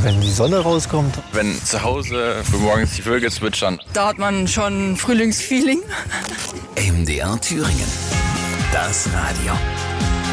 wenn die Sonne rauskommt. Wenn zu Hause morgens die Vögel zwitschern. Da hat man schon Frühlingsfeeling. MDR Thüringen. Das Radio.